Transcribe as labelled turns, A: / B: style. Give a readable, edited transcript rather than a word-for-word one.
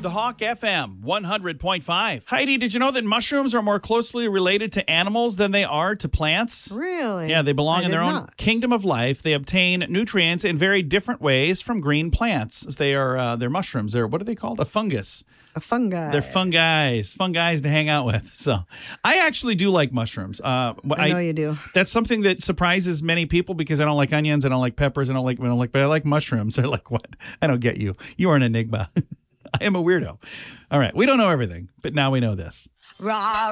A: The Hawk FM 100.5. Heidi, did you know that mushrooms are more closely related to animals than they are to plants?
B: Really?
A: Yeah, they belong
B: I
A: in their
B: did
A: own
B: not.
A: kingdom of life. They obtain nutrients in very different ways from green plants. They're mushrooms. What are they called? A fungus.
B: A fungi.
A: They're fungis to hang out with. So I actually do like mushrooms.
B: I know you do.
A: That's something that surprises many people because I don't like onions, I don't like peppers, but I like mushrooms. They're like, what? I don't get you. You are an enigma. I am a weirdo. All right. We don't know everything, but now we know this.